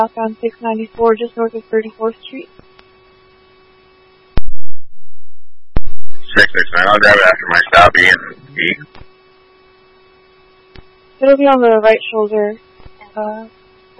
southbound 694, just north of 34th Street. 669, I'll grab it after my stop E and E. It'll be on the right shoulder,